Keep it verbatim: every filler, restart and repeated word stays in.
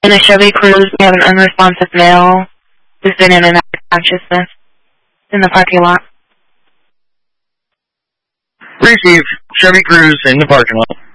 In a Chevy Cruze, we have an unresponsive male who's been in and out of consciousness in the parking lot. Receive Chevy Cruze in the parking lot.